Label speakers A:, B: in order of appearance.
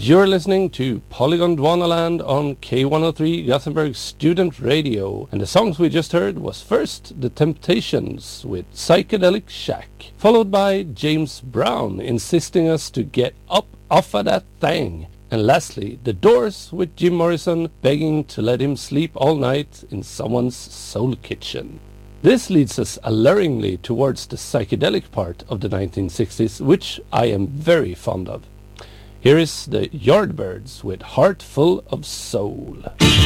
A: You're listening to Polygon Dwanaland on K103 Gothenburg Student Radio, and the songs we just heard was first The Temptations with Psychedelic Shack, followed by James Brown insisting us to get up off of that thing, and lastly The Doors with Jim Morrison begging to let him sleep all night in someone's soul kitchen. This leads us alluringly towards the psychedelic part of the 1960s, which I am very fond of. Here is the Yardbirds with Heart Full of Soul.